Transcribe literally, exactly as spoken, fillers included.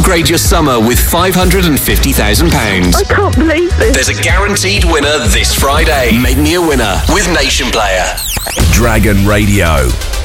Upgrade your summer with five hundred fifty thousand pounds. I can't believe this. There's a guaranteed winner this Friday. Make me a winner with Nation Player. Dragon Radio.